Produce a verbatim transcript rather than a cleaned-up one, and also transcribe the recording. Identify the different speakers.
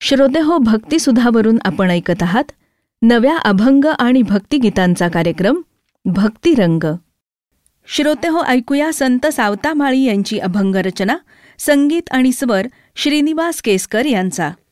Speaker 1: श्रोतेहो, भक्तिसुधावरून आपण ऐकत आहात नव्या अभंग आणि भक्तिगीतांचा कार्यक्रम भक्तिरंग. श्रोतेहो, ऐकूया संत सावता माळी यांची अभंग रचना, संगीत आणि स्वर श्रीनिवास केसकर यांचा.